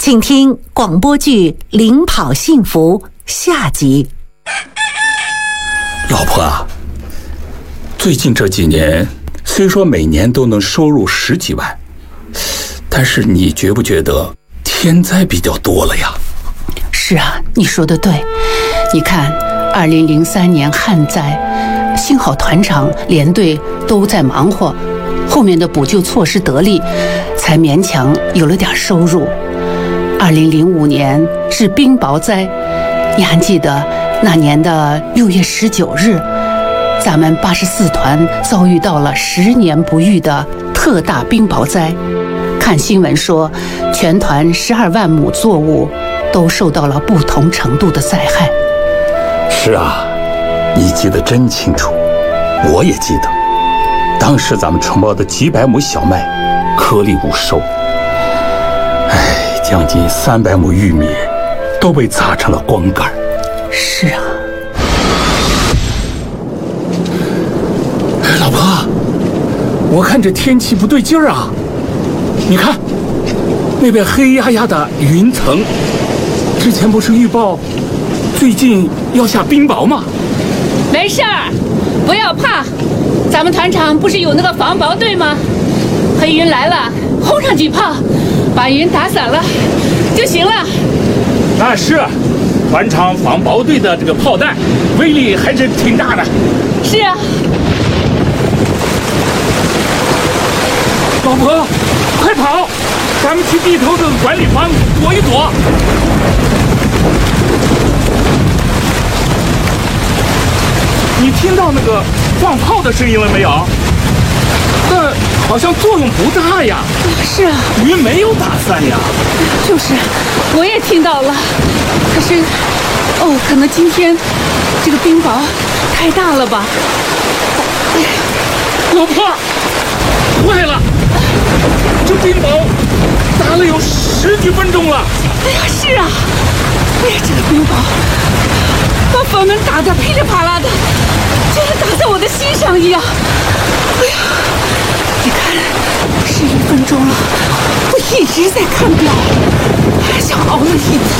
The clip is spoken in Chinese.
请听广播剧《领跑幸福》下集。 老婆啊，最近这几年虽说每年都能收入10几万，但是你觉不觉得天灾比较多了呀？ 是啊，你说的对。你看2003年旱灾，幸好团长连队都在忙活，后面的补救措施得力，才勉强有了点收入。2005年是冰雹灾，你还记得那年的6月19日，咱们84团遭遇到了10年不遇的特大冰雹灾。看新闻说，全团12万亩作物都受到了不同程度的灾害。 是啊，你记得真清楚，我也记得。当时咱们承包的几百亩小麦颗粒无收，将近300亩玉米都被砸成了光杆。 是啊。 老婆，我看这天气不对劲儿啊！你看，那边黑压压的云层，之前不是预报最近要下冰雹吗？ 没事儿，不要怕，咱们团长不是有那个防雹队吗？黑云来了，轰上几炮，把云打散了就行了。 那是，团长防雹队的这个炮弹威力还是挺大的。 是啊。 老婆，快跑！咱们去地头的管理房躲一躲。你听到那个放炮的声音了没有？但好像作用不大呀。 是啊， 云没有打散呀。 就是，我也听到了。可是，可能今天这个冰雹太大了吧？ 老婆，坏了！这冰雹打了有10几分钟了。 哎呀，是啊，哎呀，这个冰雹把房门打得噼里啪啦的，就像打在我的心上一样。哎呀，你看，11分钟了，我一直在看表，像熬了一天。